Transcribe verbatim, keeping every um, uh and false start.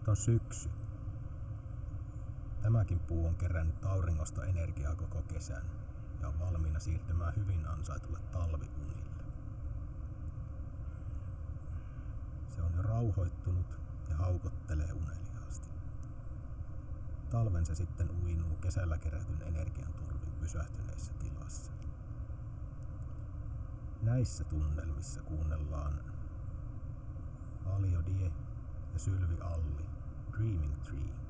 Nyt on syksy. Tämäkin puu on kerännyt auringosta energiaa koko kesän ja on valmiina siirtymään hyvin ansaitulle talviunille. Se on jo rauhoittunut ja haukottelee uneliaasti. Talven se sitten uinuu kesällä kerätyn energian turvin pysähtyneessä tilassa. Näissä tunnelmissa kuunnellaan Alio Die ja Sylvi Alli, Dreaming Tree.